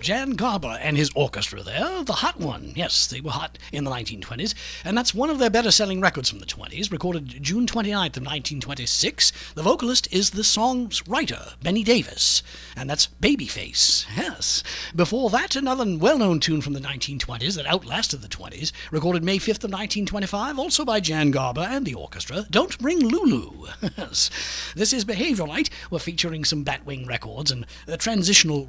Jan Garber and his orchestra there, The Hot One. Yes, they were hot in the 1920s, and that's one of their better-selling records from the 20s, recorded June 29th of 1926. The vocalist is the song's writer, Benny Davis, and that's Babyface. Yes. Before that, another well-known tune from the 1920s that outlasted the 20s, recorded May 5th of 1925, also by Jan Garber and the orchestra, Don't Bring Lulu. Yes. This is Behaviorite. We're featuring some Batwing records and transitional